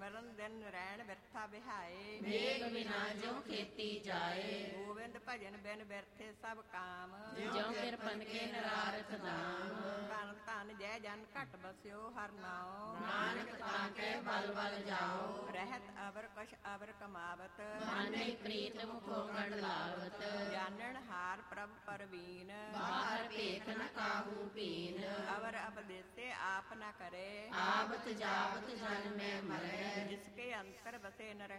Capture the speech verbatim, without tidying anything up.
ਸਿਮਰਨ ਦਿਨ ਰਹਿਣ ਬਿਰਥਾ ਬਿਹਾਏ। ਵੇਗ ਬਿਨਾ ਜੋ ਖੇਤੀ ਜਾਏ। ਗੋਬਿੰਦ ਭਜਨ ਬਿਨ ਬਿਰਥੇ ਸਭ ਕਾਮ। ਜੋ ਕਿਰਪਨ ਕੇ ਨਰਾਰਥ ਦਾਮ। ਧਨ ਧਨ ਜੈ ਜਨ ਘਟ ਬਸਿਓ ਹਰ ਨਾਉ। ਨਾਨਕ ਤਾਂ ਕੇ ਬਲ ਬਲ ਜਾਓ। ਰਹਿਤ ਅਵਰ ਕਛ ਅਵਰ ਕਮਾਵਤ। ਮਾਨੇ ਪ੍ਰੀਤ ਮੁਖੋ ਗਣ ਲਾਵਤ। ਜਾਣਨ ਹਾਰ ਪ੍ਰਭ ਪਰਵੀਨ। ਬਾਹਰ ਭੇਖ ਨ ਕਾਹੂ ਪੀਨ। ਅਵਰ ਅਪਦੇਸੇ ਆਪ ਨ ਕਰੇ। ਆਵਤ ਜਾਵਤ ਜਨ ਮੈਂ ਮਰੈ। ਜਿਸਕੇ ਅੰਤਰ ਬਸੇ ਨਰ